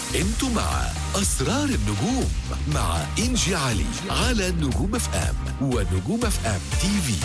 انتوا مع أسرار النجوم مع إنجي علي على نجوم اف ام ونجوم اف ام تي في.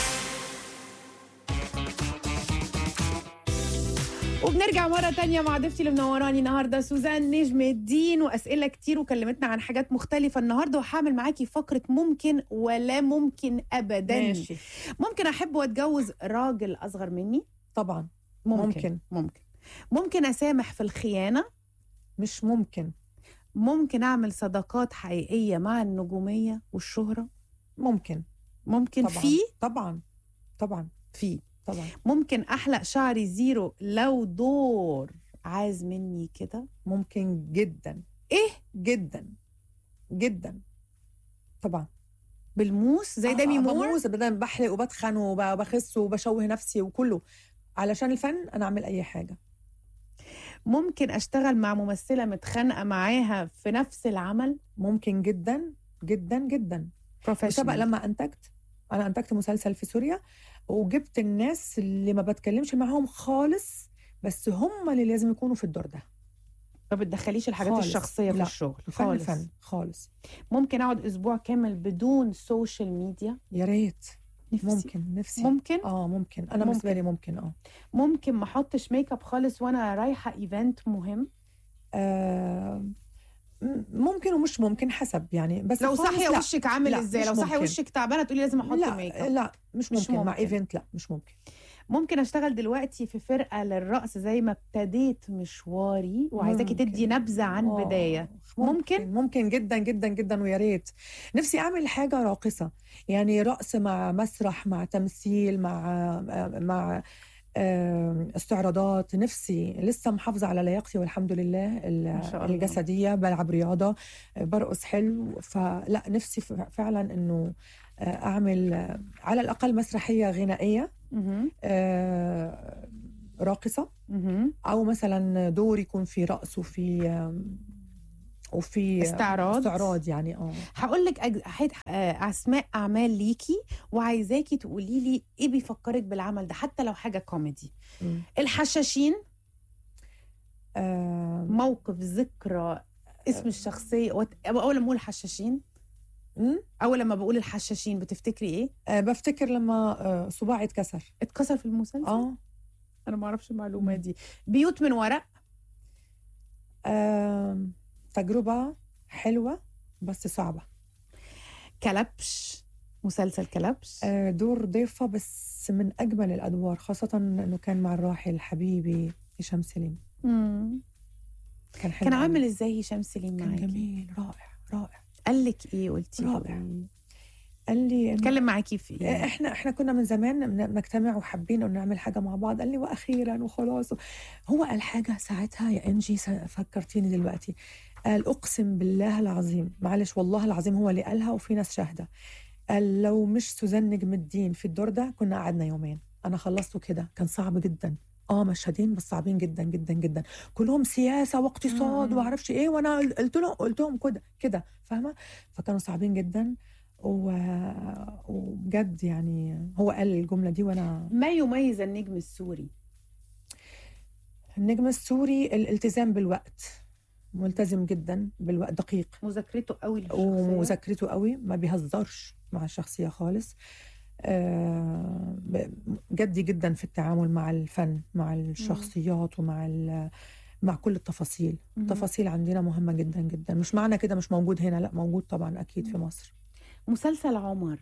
وبنرجع مرة تانية مع ضيفتي اللي منوراني النهاردة سوزان نجم الدين، وأسئلة كتير وكلمتنا عن حاجات مختلفة النهاردة، وحامل معاكي فقرة ممكن ولا ممكن أبدا. ماشي. ممكن أحب وأتجوز راجل أصغر مني؟ طبعا ممكن أسامح في الخيانة؟ مش ممكن. ممكن أعمل صداقات حقيقية مع النجومية والشهرة؟ ممكن طبعا. في طبعا. ممكن أحلق شعري زيرو لو دور عايز مني كده؟ ممكن جدا. إيه؟ جدا طبعا. بالموس زي دامي مور؟ بموس، بدل بحلق وبتخن وبخس وبشوه نفسي وكله علشان الفن. أنا أعمل أي حاجة. ممكن أشتغل مع ممثلة متخانقة معاها في نفس العمل؟ ممكن جدا جدا جدا. سبق لما أنا أنتجت مسلسل في سوريا، وجبت الناس اللي ما بتكلمش معاهم خالص، بس هم اللي لازم يكونوا في الدور ده. ما بتدخليش الحاجات خالص. الشخصية في الشغل خالص. فن خالص. ممكن أقعد أسبوع كامل بدون سوشيال ميديا؟ يا ريت. نفسي. نفسي. ممكن. ممكن. أنا بالنسبة لي ممكن. ممكن ما احطش ميك اب خالص وأنا رايحة إيفنت مهم؟ ممكن ومش ممكن، حسب يعني. بس لو صحي وشك عامل ازاي؟ لو صحي وشك تعبانه تقولي لازم احط ميك اب؟ لا مش ممكن. مع ايفنت لا مش ممكن. ممكن اشتغل دلوقتي في فرقه للرقص زي ما ابتديت مشواري، وعايزاكي تدي نبذه عن بدايه؟ ممكن جدا جدا جدا، ويا ريت. نفسي اعمل حاجه راقصه، يعني رقص مع مسرح مع تمثيل مع استعراضات. نفسي لسه محافظة على لياقتي والحمد لله الجسدية، بلعب رياضة، برقص حلو. فلا نفسي فعلا انه اعمل على الاقل مسرحية غنائية راقصة، او مثلا دور يكون في رقص وفي استعراض يعني. هقول لك اسماء اعمال ليكي، وعايزاكي تقولي لي ايه بيفكرك بالعمل ده، حتى لو حاجه كوميدي. الحشاشين، موقف، ذكرى، اسم الشخصيه. اول ما اقول حشاشين، اول لما بقول الحشاشين بتفتكري ايه؟ بفتكر لما صباعي اتكسر في المسلسل. انا ما اعرفش المعلومه دي. بيوت من ورق، تجربة حلوة بس صعبة. كلبش، مسلسل كلبش، دور ضيفة بس من أجمل الأدوار، خاصة أنه كان مع الراحل حبيبي هشام سليم. كان عامل إزاي هشام سليم معاكي؟ كان جميل، رائع. قال لك إيه؟ قلتي رائع. قال لي اتكلم معاكي في إيه؟ احنا كنا من زمان نجتمع وحابين انه نعمل حاجه مع بعض. قال لي واخيرا وخلاص. هو قال حاجه ساعتها يا انجي، فكرتيني دلوقتي. قال اقسم بالله العظيم، معلش والله العظيم هو اللي قالها وفي ناس شاهده. قال لو مش سوزان نجم الدين في الدور ده كنا قعدنا يومين. انا خلصته كده، كان صعب جدا. مشهدين بس صعبين جدا جدا جدا، كلهم سياسه واقتصاد وعرفش ايه، وانا قلت لهم كده فاهمه. فكانوا صعبين جدا، وبجد يعني هو قال الجملة دي. وأنا ما يميز النجم السوري؟ النجم السوري الالتزام بالوقت، ملتزم جدا بالوقت، دقيق، مذاكرته قوي ما بيهزرش مع الشخصية خالص. جدي جدا في التعامل مع الفن، مع الشخصيات، مع كل التفاصيل. التفاصيل عندنا مهمة جدا جدا. مش معنى كده مش موجود هنا، لا موجود طبعا أكيد في مصر. مسلسل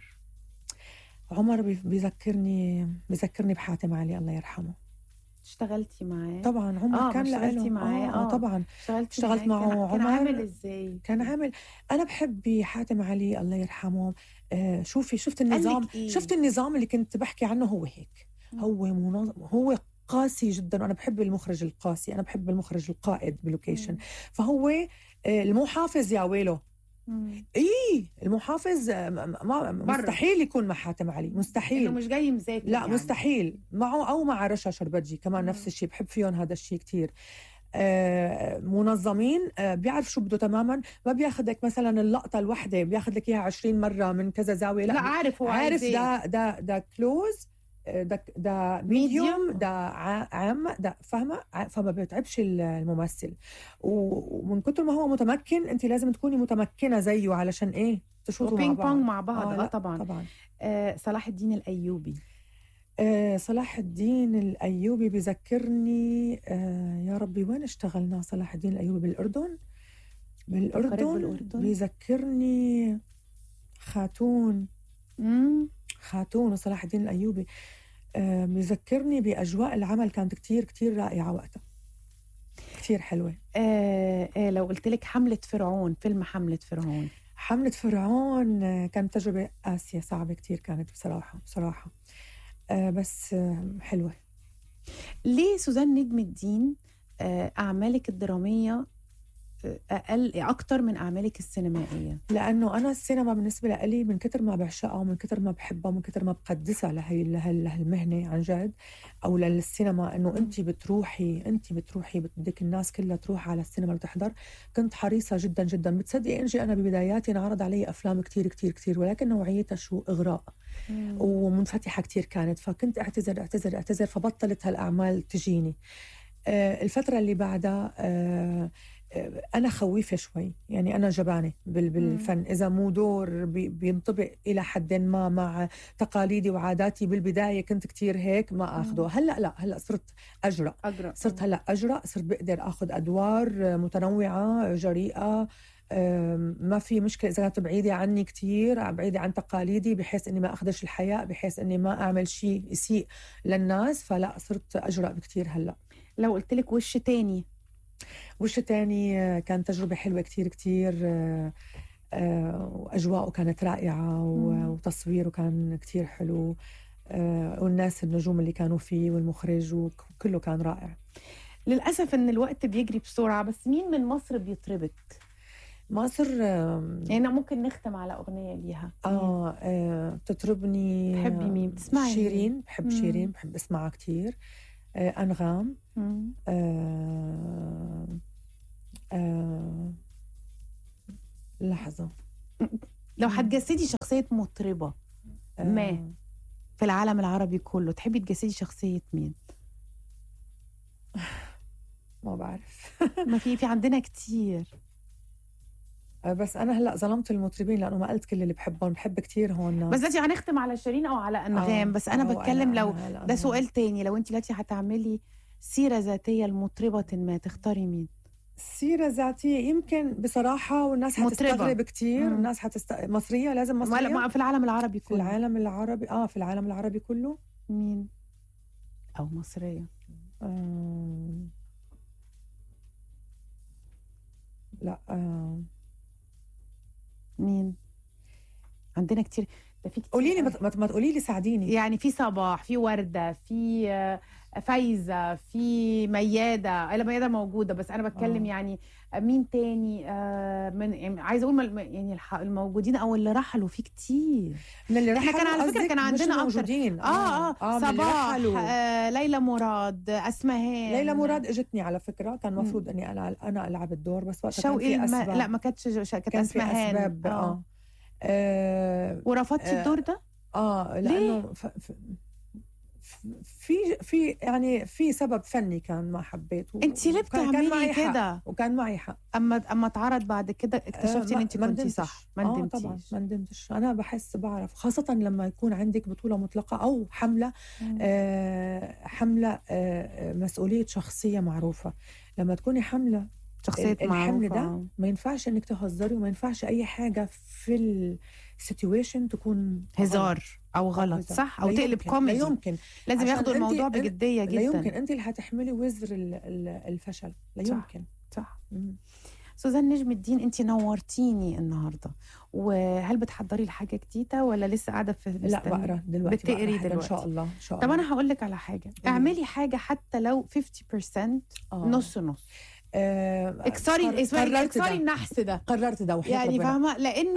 عمر بيذكرني بحاتم علي الله يرحمه. اشتغلتي معاه؟ طبعا. عمر كان اشتغلتي معاه؟ طبعا اشتغلت معه. عمر كان عامل ازاي؟ كان عامل، انا بحب حاتم علي الله يرحمه. شفت النظام اللي كنت بحكي عنه. هو هيك. هو منظم، هو قاسي جدا. وانا بحب المخرج القاسي، انا بحب المخرج القائد بلوكيشن. فهو المحافظ يا ويله. المحافظ مستحيل يكون مع حاتم علي، مستحيل. انه مش جاي مذاكر، لا يعني. مستحيل معه، او مع رشا شربتجي كمان نفس الشيء. بحب فيهم هذا الشيء كتير. منظمين، بيعرف شو بده تماما. ما بياخدك مثلا اللقطة الواحدة بياخد لك اياها 20 مرة من كذا زاوية. لا عارف، هو عارف ده كلوز ده ميديوم، ده عام، ده فاهمه، فما بيتعبش الممثل. ومن كتر ما هو متمكن انت لازم تكوني متمكنه زيه علشان ايه تشوطوا مع وبينج بعض. بونج مع بعض. لا طبعا. صلاح الدين الايوبي. صلاح الدين الأيوبي بيذكرني يا ربي وين اشتغلنا صلاح الدين الأيوبي؟ بالأردن. بيذكرني خاتون وصلاح الدين الأيوبي. بيذكرني بأجواء العمل كانت كتير كتير رائعة وقتها، كتير حلوة. لو قلت لك حملة فرعون، فيلم حملة فرعون كانت تجربة قاسية صعبة كتير كانت بصراحة بس حلوة. ليه سوزان نجم الدين أعمالك الدرامية أكتر من أعمالك السينمائية؟ لأنه أنا السينما بالنسبة لي من كتر ما بعشقها ومن كتر ما بحبها ومن كتر ما بقدسها لهالمهنة عن جد، أو للسينما، إنه أنت بتروحي بدك الناس كلها تروح على السينما وتحضر. كنت حريصة جدا جدا. بتصدقي إنجي أنا ببداياتي انعرض علي أفلام كتير كتير كتير، ولكن نوعيتها شو إغراء ومنفتحة كتير كانت، فكنت أعتذر فبطلت هالأعمال تجيني. الفترة اللي بعدها أنا خويفة شوي، يعني أنا جبانة بالفن. إذا مو دور بينطبق إلى حد ما مع تقاليدي وعاداتي، بالبداية كنت كتير هيك ما أخده. هلأ صرت أجرأ. صرت بقدر أخذ أدوار متنوعة جريئة. ما في مشكلة إذا كانت بعيدة عني كتير، بعيدة عن تقاليدي، بحيث أني ما أخدش الحياء، بحيث أني ما أعمل شيء يسيء للناس. فلا صرت أجرأ بكتير هلأ. لو قلت لك وش تاني كان تجربة حلوة كتير كتير. وأجواءه كانت رائعة وتصويره كان كتير حلو. والناس النجوم اللي كانوا فيه والمخرج وكله كان رائع. للأسف إن الوقت بيجري بسرعة، بس مين من مصر بيطربك؟ مصر يعني ممكن نختم على أغنية ليها. تطربني. تحبي مين؟ بتسمعي شيرين. بحب شيرين، بحب اسمعها كتير. أنغام. لحظة. لو هتجسدي شخصية مطربة ما في العالم العربي كله، تحبي تجسدي شخصية مين؟ ما بعرف. ما في عندنا كتير. بس أنا هلأ ظلمت المطربين لأنه ما قلت كل اللي بحبهم. بحب كتير هون. بس دلوقتي هنختم على شيرين أو على أنغام. بس أنا بتكلم لو ده سؤال تاني. لو أنت دلوقتي هتعملي سيرة ذاتية لمطربة ما، تختاري مين؟ سيرة ذاتية يمكن بصراحة، والناس هتستغرب كتير. الناس مصرية، لازم مصرية ولا في العالم العربي كله؟ في العالم العربي كله. مين؟ أو مصرية؟ لا. مين؟ عندنا كتير. ده في كتير. قولي لي، ما تقولي لي، ساعديني. يعني في صباح، في وردة، في فايزة، في ميادة. ميادة موجودة، بس أنا بتكلم يعني مين تاني من يعني عايزة أقول يعني الموجودين أو اللي رحلوا في كتير. من اللي احنا كان على فكرة كان عندنا موجودين. صباح، ليلى مراد، أسمهان. ليلى مراد اجتني على فكرة، كان المفروض اني انا العب الدور، بس وقتها شوقي لا ما كانتش، كانت أسمهان. أسباب. ورفضتي الدور ده؟ لأنه في يعني في سبب فني كان ما حبيته. انت ليه بتعملي كده؟ وكان معي حق. اما اتعرض بعد كده اكتشفتي ان انت كنتي صح. ما ندمتيش؟ طبعا ما ندمتش. انا بعرف خاصة لما يكون عندك بطولة مطلقة او حملة مسؤولية شخصية معروفة. لما تكوني حملة شخصية الحمل ده ما ينفعش انك تهزري، وما ينفعش اي حاجة في السيتويشن تكون هزار او غلط. صح، او تقلب كوميدي. لا يمكن. لازم ياخدوا الموضوع بجدية جدا. لا يمكن انت اللي هتحملي وزر الفشل. لا يمكن. صح. سوزان نجم الدين، انت نورتيني النهارده. وهل بتحضري لحاجه جديده ولا لسه قاعده في لا، بقرا دلوقتي. بتقري دلوقتي؟ ان شاء الله. طب انا هقول لك على حاجه. اعملي حاجه حتى لو 50%، نص نص. اكسري النحس ده. قررت ده يعني فاهمه، لانه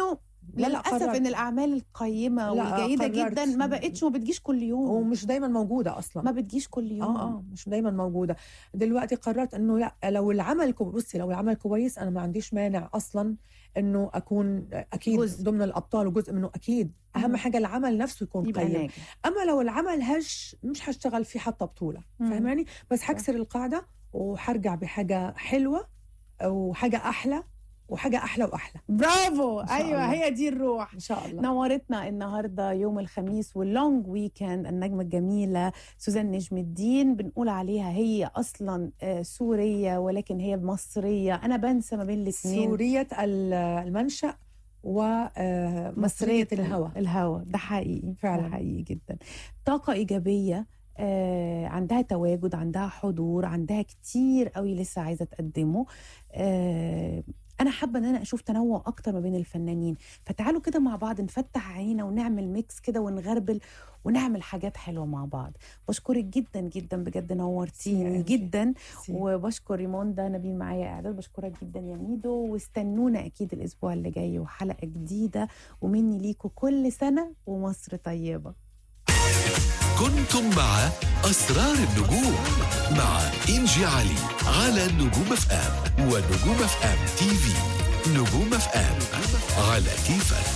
لا للاسف قررت. ان الاعمال القيمه لا، والجيده قررت. جدا ما بتجيش كل يوم، ومش دايما موجوده اصلا. ما بتجيش كل يوم. مش دايما موجوده. دلوقتي قررت انه لا، لو العمل بصي لو العمل كويس انا ما عنديش مانع اصلا انه اكون اكيد جزء. ضمن الابطال وجزء منه اكيد. اهم حاجه العمل نفسه يكون يبقى قيم. ناجح. اما لو العمل هش مش هشتغل فيه حتى بطوله، فهماني؟ بس هكسر القاعده وحرجع بحاجه حلوه وحاجه احلى وحاجه احلى واحلى. برافو، إن شاء ايوه الله. هي دي الروح. ان شاء الله. نورتنا النهارده يوم الخميس واللونج ويكند النجمه الجميله سوزان نجم الدين. بنقول عليها هي اصلا سوريه ولكن هي مصريه، انا بنسى ما بين الاثنين. سوريه المنشأ ومصريه الهوى. ده حقيقي فعلا. ده حقيقي جدا. طاقه ايجابيه، عندها تواجد، عندها حضور، عندها كتير قوي لسه عايزه تقدمه. انا حابه ان انا اشوف تنوع اكتر ما بين الفنانين، فتعالوا كده مع بعض نفتح عينا ونعمل ميكس كده ونغربل ونعمل حاجات حلوه مع بعض. بشكرك جدا جدا بجد، نورتيني جدا. وبشكر ريموندا نبيل معايا اعداد. بشكرك جدا يا ميدو، واستنونا اكيد الاسبوع اللي جاي وحلقه جديده، ومني ليكوا كل سنه ومصر طيبه. كنتم مع أسرار النجوم مع إنجي علي على نجوم اف ام ونجوم اف ام تي في. نجوم اف ام على كيفك.